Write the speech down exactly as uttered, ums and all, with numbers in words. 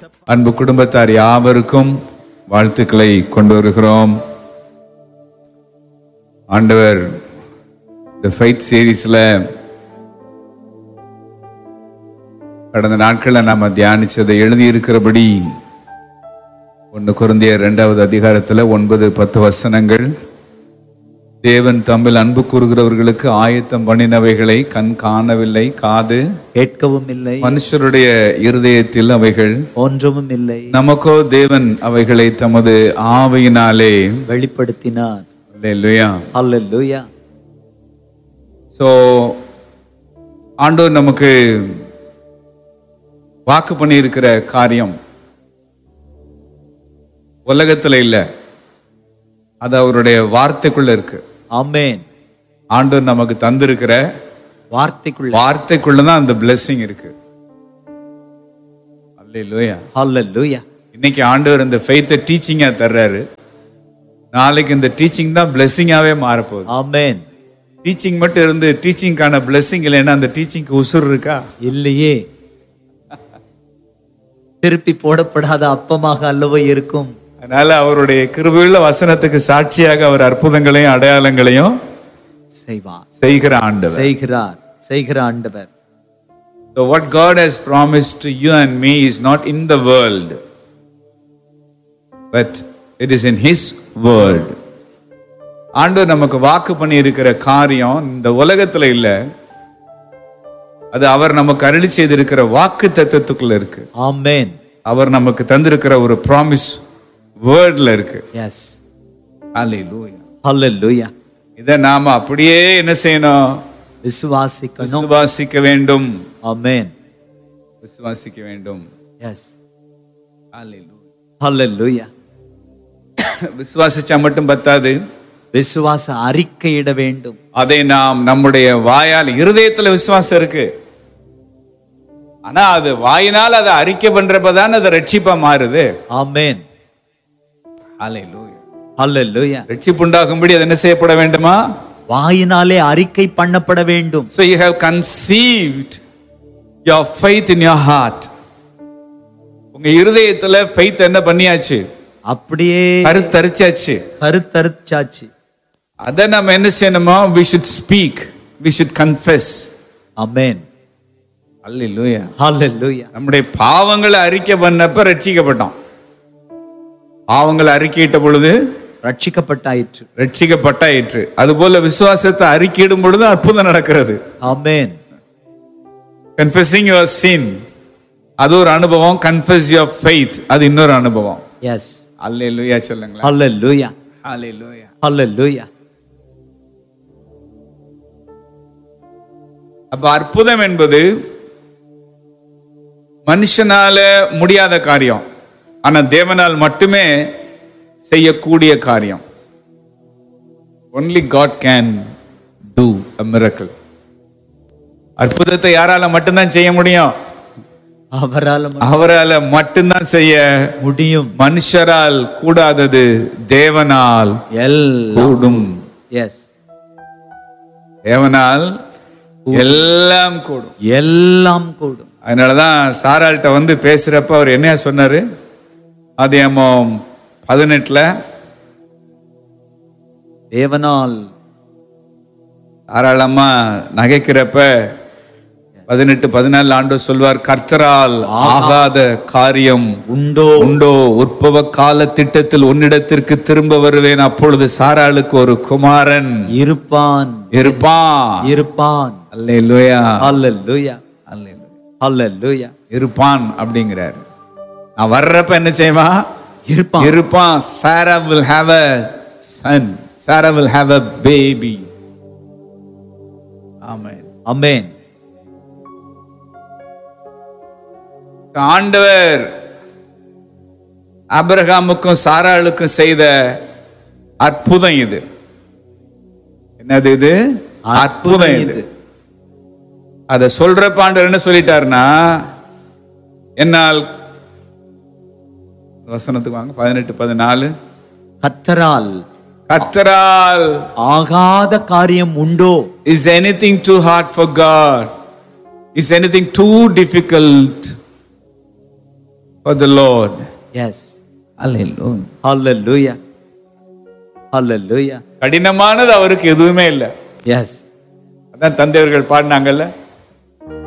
அன்பு குடும்பத்தார் யாவருக்கும் வாழ்த்துக்களை கொண்டு வருகிறோம். ஆண்டவர் இந்த ஃபைத் சீரீஸ்ல கடந்த நாட்களில் நாம தியானிச்சதை எழுதியிருக்கிறபடி ஒன்று கொரிந்தியர் இரண்டாவது அதிகாரத்துல ஒன்பது பத்து வசனங்கள், தேவன் தம்மில் அன்பு கூறுகிறவர்களுக்கு ஆயத்தம் பண்ணினவைகளை கண் காணவில்லை, காது கேட்கவும் இல்லை, மனுஷருடைய இருதயத்தில் அவைகள் ஒன்றும் இல்லை, நமக்கோ தேவன் அவைகளை தமது ஆவியினாலே வெளிப்படுத்தினார். அல்லேலூயா. அல்லேலூயா. சோ ஆண்டவர் நமக்கு வாக்கு பண்ணி இருக்கிற காரியம் உலகத்துல இல்ல, அது அவருடைய வார்த்தைக்குள்ள இருக்கு. ஆமென். ஆண்டவர் நமக்கு தந்திருக்கிற வார்த்தைக்குள்ள வார்த்தைக்குள்ளதான் அந்த blessing இருக்கு. அல்லேலூயா. அல்லேலூயா. இன்னைக்கு ஆண்டவர் இந்த ஃபெய்த்தை டீச்சிங்கா தர்றாரு. நாளைக்கு இந்த டீச்சிங் தான் blessing-ஆவே மாறப்போகுது. ஆமென். டீச்சிங் மட்டும் இருந்து டீச்சிங்கான blessing இல்லைன்னா அந்த டீச்சிங்க்கு உசுர் இருக்கா? இல்லையே. திருப்பி போடப்படாத அப்பமாக அல்லவோ இருக்கும். அதனால அவருடைய கிருபையுள்ள வசனத்துக்கு சாட்சியாக அவர் அற்புதங்களையும் அடையாளங்களையும் செய்வார், செய்கிற ஆண்டவர், செய்கிறார், செய்கிற ஆண்டவர். So what God has promised to you and me is not in the world, but it is in His word. ஆண்டவர் நமக்கு வாக்கு பண்ணி இருக்கிற காரியம் இந்த உலகத்துல இல்ல, அது அவர் நமக்கு அருளி செய்திருக்கிற வாக்கு தத்துவத்துக்குள்ள இருக்கு. ஆமென். அவர் நமக்கு தந்திருக்கிற ஒரு ப்ராமிஸ் வேர்ட்ல இருக்கு. எஸ். ஹல்லேலூயா. ஹல்லேலூயா. இதை நாம அப்படியே என்ன செய்யணும்? விசுவாசிக்கணும், விசுவாசிக்க வேண்டும். ஆமென். விசுவாசிக்க வேண்டும். எஸ். ஹல்லேலூயா. ஹல்லேலூயா. விசுவாசிச்சா மட்டும் பத்தாது, விசுவாச அறிக்கையிட வேண்டும். அதை நாம் நம்முடைய வாயால், இருதயத்துல விசுவாசம் இருக்கு, ஆனா அது வாயினால் அதை அறிக்கை பண்றப்பதான் அது ரட்சிப்பா மாறுது. ஆமென். ஹல்லேலூயா. ஹல்லேலூயா. ரட்சிப்பு உண்டாகும்படி அது என்ன செய்யப்பட வேண்டுமா? வாயினாலே அறிக்கை பண்ணப்பட வேண்டும். So you have conceived your faith in your heart. உங்க இருதயத்துல faith என்ன பண்ணியாச்சு? அப்படியே கருத்தரிச்சாச்சு, கருத்தரிச்சாச்சு. அதை நம்ம என்ன செய்யணுமா? We should speak, we should confess. ஆமென். அல்லேலூயா. ஹல்லேலூயா. நம்முடைய பாவங்களை அறிக்கை பண்ணப்ப ரட்சிக்கப்பட்டோம். பாவங்களை அறிக்கையிட்ட பொழுது ரட்சிக்கப்பட்டாயிற்று, ரட்சிக்கப்பட்டாயிற்று. அதுபோல விசுவாசத்தை அறிக்கையிடும் பொழுது அற்புதம் நடக்கிறது. ஆமென். Confessing your sin அது ஒரு அனுபவம், confess your faith அது இன்னொரு அனுபவம். எஸ். அல்லேலூயா சொல்லுங்களேன். ஹல்லேலூயா. அல்லேலூயா. ஹல்லேலூயா. அப்ப அற்புதம் என்பது மனுஷனால முடியாத காரியம், ஆனா தேவனால் மட்டுமே செய்யக்கூடிய காரியம். Only God can do a miracle. அற்புதத்தை யாரால மட்டும்தான் செய்ய முடியும்? அவரால அவரால மட்டும்தான் செய்ய முடியும். மனுஷரால் கூடாதது தேவனால் கூடும். எஸ். தேவனால் எல்லாம் கூடும், எல்லாம் கூடும். அதனாலதான் சாராள்கிட்ட வந்து பேசுறப்ப அவர் என்ன சொன்னாரு? ஆதியாகமம் பதினெட்டுல தேவனால் தாராளமா நகைக்கிறப்ப பதினெட்டு பதினாலு ஆண்டு சொல்வார், கர்த்தரால் ஆகாத காரியம் உண்டோ உண்டோ, உற்பவ கால திட்டத்தில் உன்னிடத்திற்கு திரும்ப வருவேன், அப்பொழுது சாராளுக்கு ஒரு குமாரன் இருப்பான் இருப்பான் இருப்பான். அல்லேலூயா. அல்லேலூயா. அல்லேலூயா. அல்லேலூயா. இருப்பான் அப்படிங்கிறார். நான் வர்றப்ப என்ன செய்வான்? இருப்பான். இருப்பான். Sarah will have a son. Sarah will have a baby. ஆமென். ஆமென். ஆண்டவர் ஆபிரகாமுக்கும் சாராளுக்கும் செய்த அற்புதம் இது. என்னது இது? அற்புதம் இது. அத சொல்றப்ப ஆண்டவர் என்ன சொல்லிட்டாருன்னா, என்னால் வசனத்துக்கு வாங்க, பதினெட்டு பதினாலு. கர்த்தரால் கர்த்தரால் ஆகாத காரியம் உண்டோ? Is anything too hard for God? Is anything too difficult? for the Lord. S. Hallelujah. ஹalleluya. ஹalleluya. கடினமானது அவருக்கு எதுவுமே இல்லை. எஸ். அதான் தந்தையர்கள் பாடினாங்கல்ல,